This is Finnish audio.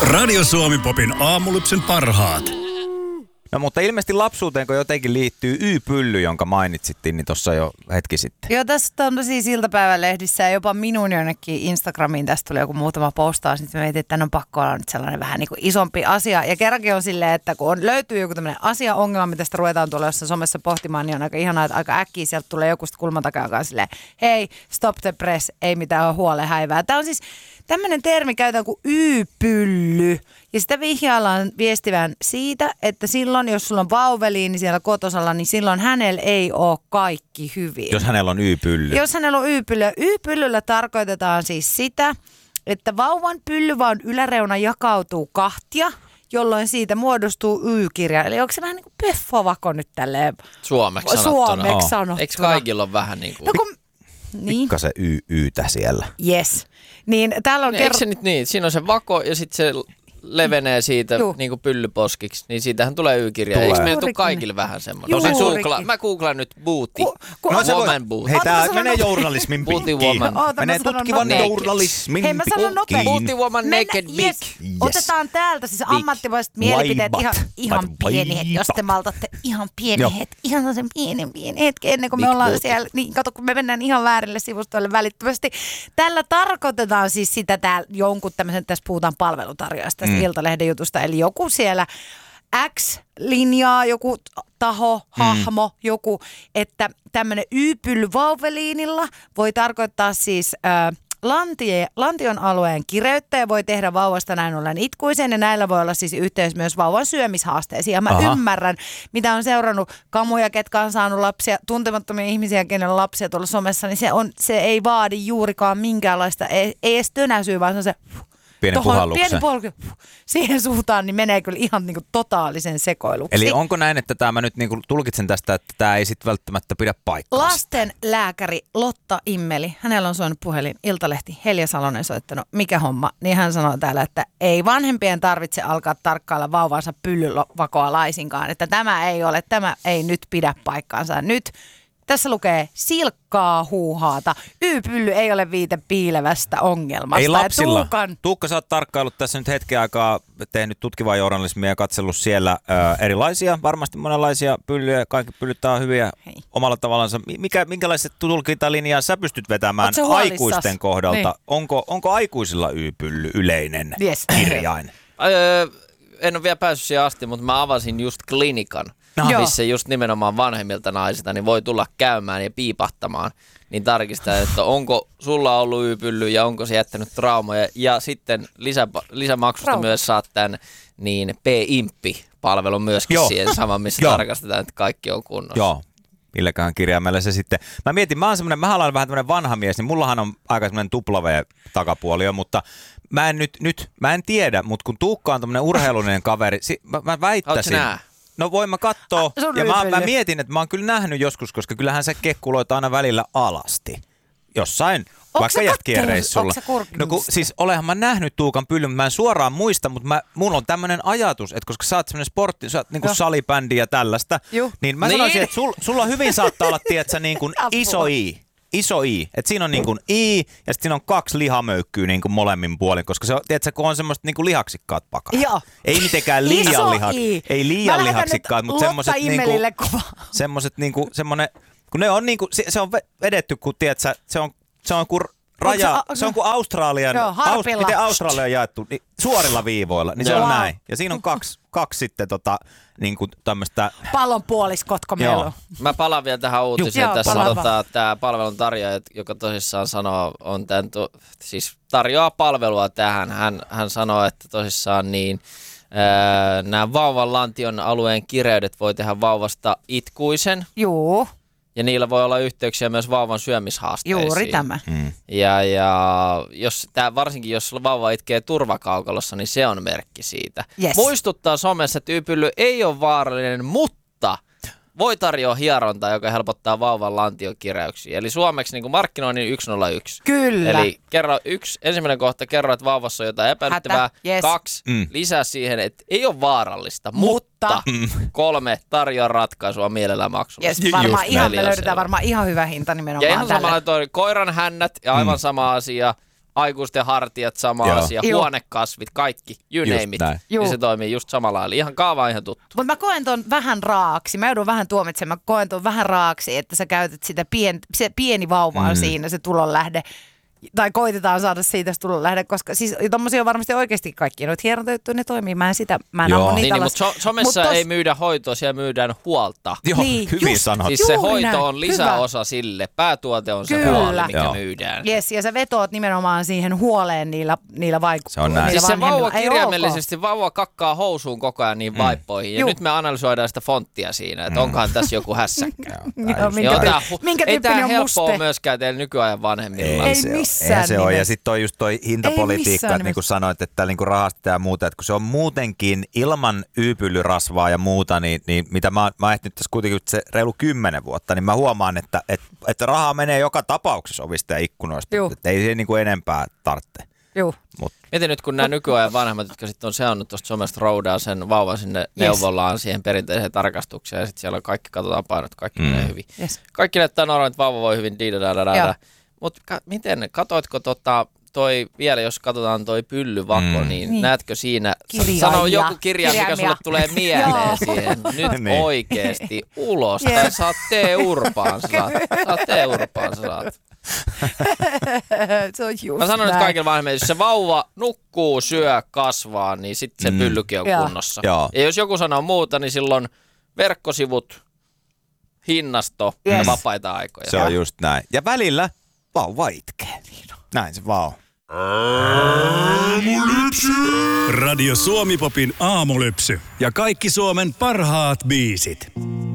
Radio Suomi Popin aamulypsyn parhaat. No mutta ilmeisesti lapsuuteen, kun jotenkin liittyy Y-pylly, jonka mainitsittiin, niin tuossa jo hetki sitten. Joo, tässä on siis iltapäivälehdissä ja jopa minun jonnekin Instagramiin tästä tuli joku muutama postaus, niin mietin, että tämän on pakko olla nyt sellainen vähän niin kuin isompi asia. Ja kerrankin on silleen, että kun löytyy joku tämmöinen asiaongelma, mitä sitä ruvetaan tuolla jossain somessa pohtimaan, niin on aika ihanaa, että aika äkkiä sieltä tulee joku kulman takaa, joka on silleen, hei, stop the press, ei mitään huolehäivää. Tämä on siis tämmöinen termi käytetään kuin Y-pylly. Ja sitä vihjaillaan viestivän siitä, että silloin, jos sulla on vauveliini siellä kotosalla, niin silloin hänellä ei ole kaikki hyvin. Jos hänellä on Y-pylly. Jos hänellä on Y-pylly. Y-pyllyllä tarkoitetaan siis sitä, että vauvan pyllyvauvan yläreuna jakautuu kahtia, jolloin siitä muodostuu Y-kirja. Eli onko se vähän niin kuin peffovako nyt tälleen Suomeksi sanottuna? Eikö kaikilla ole vähän niin kuin... No kun... Niin. Pikkasen Y-tä siellä. Yes. Niin täällä on eikö se nyt niin? Siinä on se vako ja sitten se levenee siitä niin kuin pyllyposkiksi, niin siitähän tulee Y-kirja. Eikö meillä tule kaikille vähän semmoinen? Mä googlaan nyt booty. Woman booty. Hei, tää menee journalismin pikkiin. Booty woman. Menee tutkivan journalismin pikkiin. Hei, mä sanon nopeasti. Booty woman naked big. Yes. Otetaan täältä siis ammattimaiset mielipiteet ihan pieni hetki. Jos te maltatte ihan pieni hetki. Ihan sen pieni hetki ennen kuin me ollaan siellä. Niin kato, kun me mennään ihan väärille sivustoille välittömästi. Tällä tarkoitetaan siis sitä täällä jonkun tämmöisen, tässä puhutaan palvelutarjoajasta. Iltalehden jutusta, eli joku siellä X-linjaa, joku taho, hahmo, joku, että tämmöinen Y-pylly vauveliinilla voi tarkoittaa siis lantion alueen kireyttä ja voi tehdä vauvasta näin ollen itkuisen ja näillä voi olla siis yhteys myös vauvan syömishaasteisiin. Ja mä ymmärrän, mitä on seurannut kamuja, ketkä on saanut lapsia, tuntemattomia ihmisiä, kenellä on lapsia tuolla somessa, niin se ei vaadi juurikaan minkäänlaista, ei edes tönäsyä, vaan se on se... Pieni puhalluksen. Siihen suuntaan niin menee kyllä ihan niin kuin totaalisen sekoiluksi. Eli onko näin, että tämä mä nyt niin kuin tulkitsen tästä, että tämä ei sitten välttämättä pidä paikkaa? Lasten lääkäri Lotta Immeli, hänellä on soinut puhelin, Iltalehti, Helja Salonen soittanut, mikä homma, niin hän sanoo täällä, että ei vanhempien tarvitse alkaa tarkkailla vauvansa pyllyvakoa laisinkaan, että tämä ei nyt pidä paikkaansa. Nyt tässä lukee silkkaa huuhaata. Y-pylly ei ole viite piilevästä ongelmasta. Ei lapsilla. Tuukka, sä oot tarkkaillut tässä nyt hetken aikaa, tehnyt tutkivaa journalismia ja katsellut siellä erilaisia, varmasti monenlaisia pyllyjä. Kaikki pyllyt on hyviä omalla tavallaan. Minkälaiset tulkintalinjaa sä pystyt vetämään aikuisten kohdalta? Niin. Onko aikuisilla Y-pylly yleinen kirjain? En ole vielä päässyt siihen asti, mutta mä avasin just klinikan, missä just nimenomaan vanhemmilta naisilta niin voi tulla käymään ja piipahtamaan. Niin tarkistaa, että onko sulla ollut Y-pylly ja onko se jättänyt traumoja. Ja sitten lisämaksusta myös saat tämän niin P-imppi-palvelun myöskin siihen saman, missä tarkastetaan, että kaikki on kunnossa. Joo. Milläköhän kirjaimella se sitten. Mä mietin, mä olen vähän tämmönen vanha mies, niin mullahan on aika semmoinen tupla-V-takapuoli jo, mutta mä en tiedä, mutta kun Tuukka on tämmönen urheilullinen kaveri, mä väittäisin. No voin mä kattoo, ja mä mietin, että mä oon kyllä nähnyt joskus, koska kyllähän se kekkuloit aina välillä alasti. Jossain, vaikka jätkien-reissulla. No siis olehan mä nähnyt Tuukan pyllyn, mä en suoraan muista, mutta mulla on tämmönen ajatus, että koska sä oot semmonen sportti, sä oot niinku salibändi ja tällaista, niin mä sanoisin, että sulla hyvin saattaa olla, tietsä, niin kuin iso I. Että siinä on niin kuin I ja sitten siinä on 2 lihamöykkyä niin kuin molemmin puolin, koska se on, tiedätkö, kun on semmoiset niin kuin lihaksikkaat pakarat. Joo. Ei mitenkään liian lihaksikkaat, mutta semmoiset niinku semmoinen, kun ne on niinku, se on vedetty, kun tiedätkö, se on kuin raja, se on kuin Australian, miten Australia on jaettu, niin suorilla viivoilla, niin se on näin. Ja siinä on kaksi sitten niinku tämmöistä... Pallonpuoliskotko meillä on. Mä palaan vielä tähän uutiseen. Tässä on tämä palvelun tarjoaja, joka tosissaan sanoo, siis tarjoaa palvelua tähän. Hän sanoo, että tosissaan niin nämä vauvan lantion alueen kireydet voi tehdä vauvasta itkuisen. Joo. Ja niillä voi olla yhteyksiä myös vauvan syömishaasteisiin. Juuri tämä. Ja varsinkin jos vauva itkee turvakaukalossa, niin se on merkki siitä. Yes. Muistuttaa somessa, että Y-pylly ei ole vaarallinen, mutta voi tarjoa hierontaa, joka helpottaa vauvan lantiokireyksiä. Eli suomeksi niin kuin markkinoinnin 101. Kyllä. Eli ensimmäinen kohta, kerro, että vauvassa on jotain epäilyttävää. Yes. 2, lisää siihen, että ei ole vaarallista, mutta 3, tarjoa ratkaisua mielellään maksullisesti. Yes, me löydetään varmaan ihan hyvä hinta nimenomaan. Ja ihan samalla toi koiran hännät ja aivan sama asia. aikuisten hartiat sama asia, huonekasvit, kaikki, you Just name it. näin. Niin se toimii just samalla lailla. Ihan kaava ihan tuttu. Mutta mä koen ton vähän raaksi. Mä joudun vähän tuomitsemaan. Mä koen ton vähän raaksi, että sä käytät sitä se pieni vauva on siinä, se tulonlähde. Tai koitetaan saada siitä se tulonlähde, koska siis tommosia on varmasti oikeasti kaikki noita hierontajuttuja, ne toimii. Mä en ammu niitä alas. Mutta somessa ei myydä hoitoa, siellä myydään huolta. Joo, niin, hyvin sanot. Siis se hoito on lisäosa sille. Päätuote on se huoli, mikä myydään. Yes, ja sä vetoot nimenomaan siihen huoleen niillä vaikutuksilla. Se on näin. Siis se vauva kirjaimellisesti, vauva kakkaa housuun koko ajan niin vaippoihin. Ja nyt me analysoidaan sitä fonttia siinä, että onkohan tässä joku hässäkkä. Ei tää helppoa myöskään teillä nykyajan vanhemmilla. Eihän se ole. Ja sitten toi just toi hintapolitiikka, että niin kuin sanoit, että niin kuin rahastetaan ja muuta, että kun se on muutenkin ilman yypylyrasvaa ja muuta, niin mitä mä oon ehtinyt tässä kuitenkin se reilu 10 vuotta, niin mä huomaan, että rahaa menee joka tapauksessa ovista ja ikkunoista. Että ei se niin kuin enempää tarvitse. Mietin nyt, kun nämä nykyajan vanhemmat, jotka sitten on seannut tuosta somesta roudaa sen vauvan sinne neuvolaan siihen perinteiseen tarkastukseen, ja sitten siellä kaikki katsotaan painot, kaikki menee hyvin. Kaikki näyttää normaalit, että vauva voi hyvin, mutta miten, katoitko toi vielä, jos katsotaan toi pyllyvako, niin näetkö siinä, sano joku kirja, mikä sulle tulee mieleen siihen, nyt oikeesti ulos, tai saat T-urpaan, saat T-urpaan, saat. Se on just mä sanon nyt kaikille vanhemmille, jos se vauva nukkuu, syö, kasvaa, niin sitten se pyllykin on kunnossa. Ja jos joku sanoo muuta, niin silloin verkkosivut, hinnasto ja vapaita aikoja. Se on just näin. Ja välillä vauva itkee. Näin se vaan on. Aamulypsy. Radio Suomi Popin aamulypsy. Ja kaikki Suomen parhaat biisit.